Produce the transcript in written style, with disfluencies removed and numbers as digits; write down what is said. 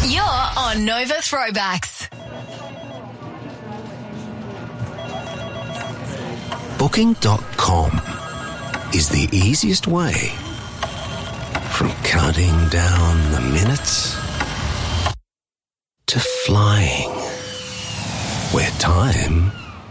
You're on Nova Throwbacks. Booking.com is the easiest way from counting down the minutes to flying, where time